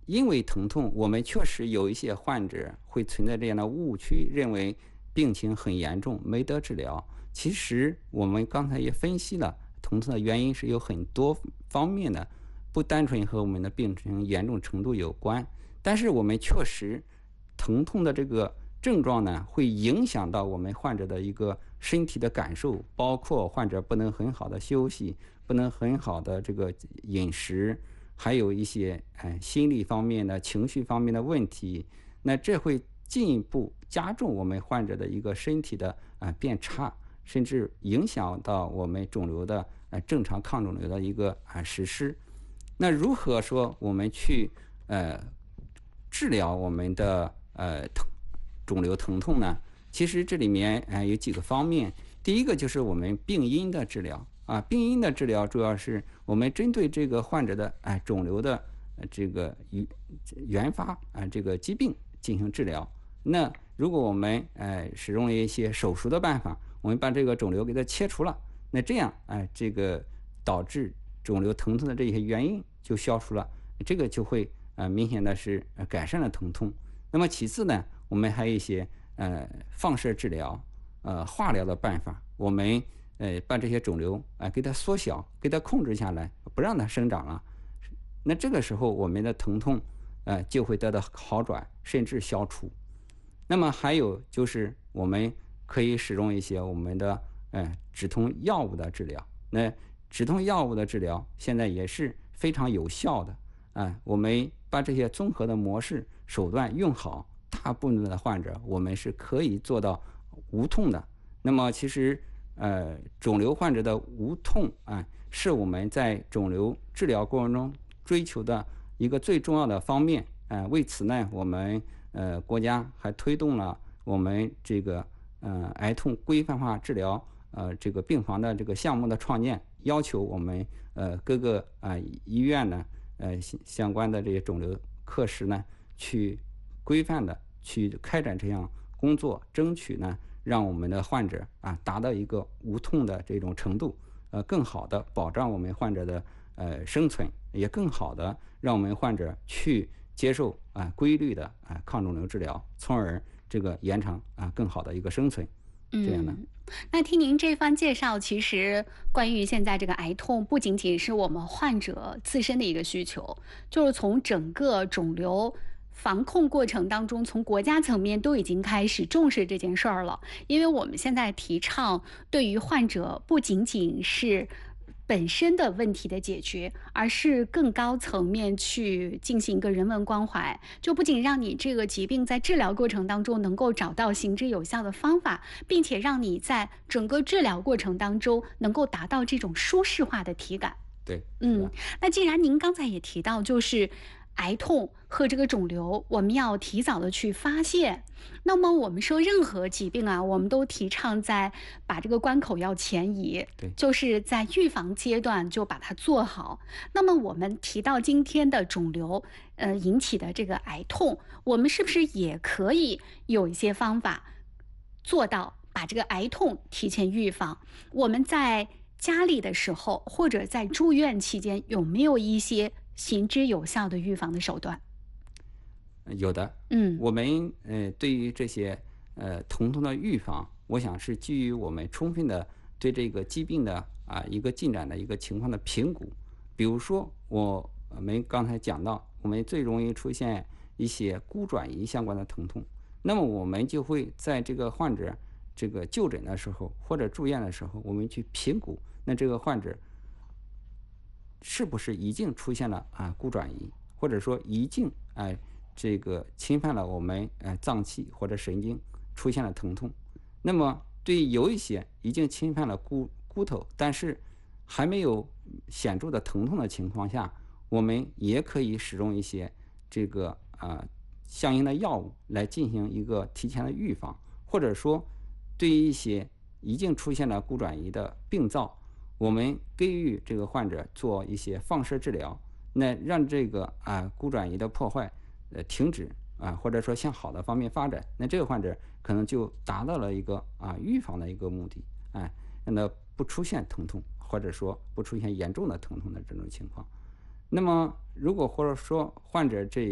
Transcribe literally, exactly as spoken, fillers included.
因为疼痛，我们确实有一些患者会存在这样的误区，认为病情很严重，没得治疗。其实我们刚才也分析了，疼痛的原因是有很多方面的，不单纯和我们的病情严重程度有关。但是我们确实，疼痛的这个症状呢，会影响到我们患者的一个身体的感受，包括患者不能很好的休息，不能很好的这个饮食，还有一些哎心理方面的、情绪方面的问题。那这会进一步加重我们患者的一个身体的啊、呃、变差，甚至影响到我们肿瘤的呃正常抗肿瘤的一个啊、呃、实施。那如何说我们去呃治疗我们的呃疼肿瘤疼痛呢？其实这里面呃有几个方面。第一个就是我们病因的治疗啊，病因的治疗主要是我们针对这个患者的哎肿瘤的呃这个原发啊这个疾病进行治疗。那如果我们呃使用了一些手术的办法，我们把这个肿瘤给它切除了，那这样哎、呃、这个导致肿瘤疼痛的这些原因就消除了，这个就会呃明显的是呃改善了疼痛。那么其次呢，我们还有一些呃放射治疗、呃化疗的办法，我们呃把这些肿瘤啊、呃、给它缩小，给它控制下来，不让它生长了。那这个时候我们的疼痛呃就会得到好转，甚至消除。那么还有就是我们可以使用一些我们的呃止痛药物的治疗。那止痛药物的治疗现在也是非常有效的啊、呃，我们把这些综合的模式手段用好，大部分的患者我们是可以做到无痛的。那么其实呃肿瘤患者的无痛啊、呃，是我们在肿瘤治疗过程中追求的一个最重要的方面。呃，为此呢，我们呃国家还推动了我们这个呃癌痛规范化治疗呃这个病房的这个项目的创建，要求我们呃各个啊、呃、医院呢呃相关的这些肿瘤科室呢去规范的去开展这项工作，争取呢让我们的患者啊达到一个无痛的这种程度，呃更好的保障我们患者的呃生存，也更好的让我们患者去接受啊、呃、规律的啊、呃、抗肿瘤治疗，从而这个延长啊、呃、更好的一个生存。这样的。 嗯，那听您这番介绍，其实关于现在这个癌痛，不仅仅是我们患者自身的一个需求，就是从整个肿瘤防控过程当中，从国家层面都已经开始重视这件事儿了。因为我们现在提倡对于患者不仅仅是本身的问题的解决，而是更高层面去进行一个人文关怀，就不仅让你这个疾病在治疗过程当中能够找到行之有效的方法，并且让你在整个治疗过程当中能够达到这种舒适化的体感。 对， 嗯，那既然您刚才也提到，就是癌痛和这个肿瘤，我们要提早的去发现。那么我们说任何疾病啊，我们都提倡在把这个关口要前移， 对， 就是在预防阶段就把它做好。那么我们提到今天的肿瘤，呃引起的这个癌痛，我们是不是也可以有一些方法做到把这个癌痛提前预防？我们在家里的时候，或者在住院期间，有没有一些行之有效的预防的手段？ 有的。 嗯， 我们呃对于这些呃疼痛的预防，我想是基于我们充分的对这个疾病的啊一个进展的一个情况的评估。比如说我我们刚才讲到，我们最容易出现一些骨转移相关的疼痛，那么我们就会在这个患者这个就诊的时候或者住院的时候，我们去评估，那这个患者是不是已经出现了啊骨转移，或者说已经啊这个侵犯了我们呃脏器或者神经，出现了疼痛。那么对于有一些已经侵犯了骨骨头，但是还没有显著的疼痛的情况下，我们也可以使用一些这个啊、呃、相应的药物来进行一个提前的预防，或者说对于一些已经出现了骨转移的病灶，我们给予这个患者做一些放射治疗，那让这个啊骨转移的破坏呃停止啊，或者说向好的方面发展，那这个患者可能就达到了一个啊预防的一个目的，哎，让他不出现疼痛，或者说不出现严重的疼痛的这种情况。那么如果或者说患者这